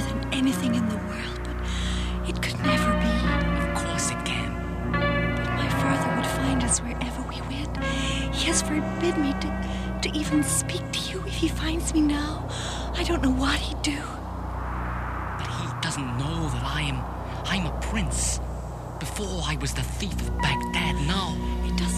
than anything in the world, but it could never be. Of course it can. But my father would find us wherever we went. He has forbidden me to even speak to you. If he finds me now, I don't know what he'd do. But he doesn't know that I'm a prince. Before I was the thief of Baghdad, now